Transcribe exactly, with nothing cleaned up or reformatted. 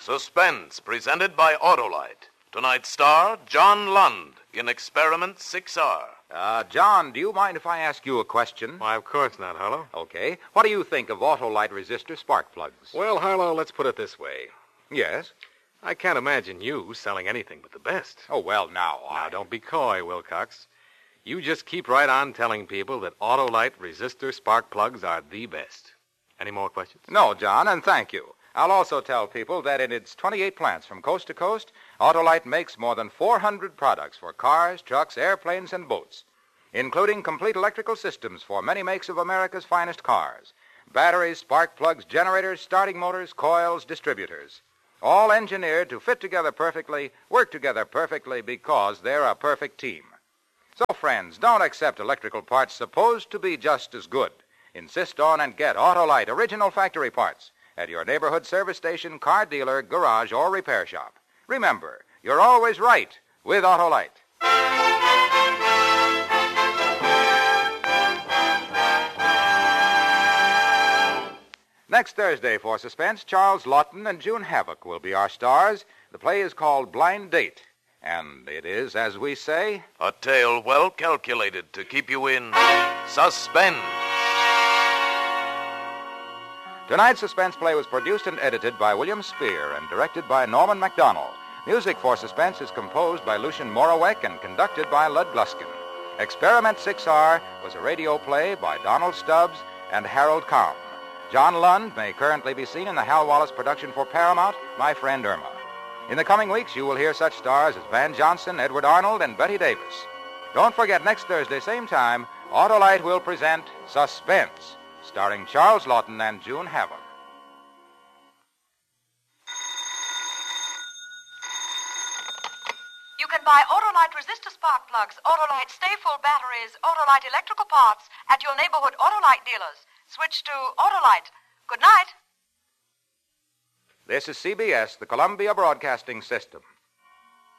Suspense, presented by Autolite. Tonight's star, John Lund, in Experiment six R. Uh, John, do you mind if I ask you a question? Why, of course not, Harlow. Okay. What do you think of Autolite resistor spark plugs? Well, Harlow, let's put it this way. Yes? I can't imagine you selling anything but the best. Oh, well, now, I... Now, don't be coy, Wilcox. You just keep right on telling people that Autolite resistor spark plugs are the best. Any more questions? No, John, and thank you. I'll also tell people that in its twenty-eight plants from coast to coast, Autolite makes more than four hundred products for cars, trucks, airplanes, and boats, including complete electrical systems for many makes of America's finest cars. Batteries, spark plugs, generators, starting motors, coils, distributors. All engineered to fit together perfectly, work together perfectly because they're a perfect team. So, friends, don't accept electrical parts supposed to be just as good. Insist on and get Autolite original factory parts at your neighborhood service station, car dealer, garage, or repair shop. Remember, you're always right with Autolite. Next Thursday for Suspense, Charles Laughton and June Havoc will be our stars. The play is called Blind Date. And it is, as we say, a tale well calculated to keep you in suspense. Tonight's Suspense play was produced and edited by William Spear and directed by Norman MacDonald. Music for Suspense is composed by Lucien Morawek and conducted by Lud Gluskin. Experiment six R was a radio play by Donald Stubbs and Harold Kahn. John Lund may currently be seen in the Hal Wallace production for Paramount, My Friend Irma. In the coming weeks, you will hear such stars as Van Johnson, Edward Arnold, and Betty Davis. Don't forget, next Thursday, same time, Autolite will present Suspense, starring Charles Laughton and June Havoc. You can buy Autolite resistor spark plugs, Autolite stay-full batteries, Autolite electrical parts at your neighborhood Autolite dealers. Switch to Autolite. Good night. This is C B S, the Columbia Broadcasting System.